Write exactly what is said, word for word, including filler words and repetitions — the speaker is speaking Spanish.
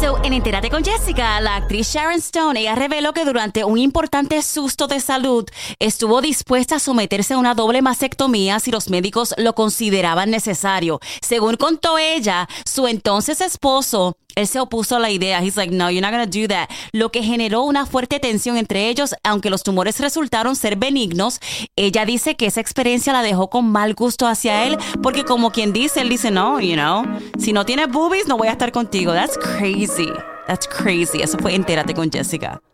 So, en Entérate con Jessica, la actriz Sharon Stone, ella reveló que durante un importante susto de salud estuvo dispuesta a someterse a una doble mastectomía si los médicos lo consideraban necesario. Según contó ella, su entonces esposo, él se opuso a la idea. He's like, no, you're not gonna do that. Lo que generó una fuerte tensión entre ellos, aunque los tumores resultaron ser benignos. Ella dice que esa experiencia la dejó con mal gusto hacia él, porque como quien dice, él dice, no, you know, si no tienes boobies, no voy a estar contigo. That's crazy. That's crazy. Eso fue Entérate con Jessica.